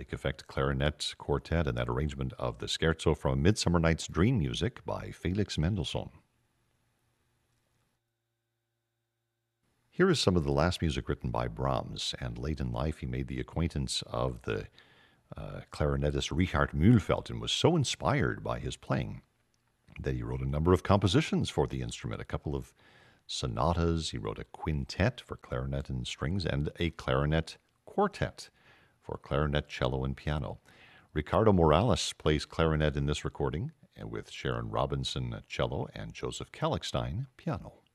Lake Effect Clarinet Quartet and that arrangement of the Scherzo from Midsummer Night's Dream music by Felix Mendelssohn. Here is some of the last music written by Brahms, and late in life he made the acquaintance of the clarinetist Richard Mühlfeld and was so inspired by his playing that he wrote a number of compositions for the instrument, a couple of sonatas. He wrote a quintet for clarinet and strings and a clarinet quartet for clarinet, cello, and piano. Ricardo Morales plays clarinet in this recording, and with Sharon Robinson cello and Joseph Kallichstein piano.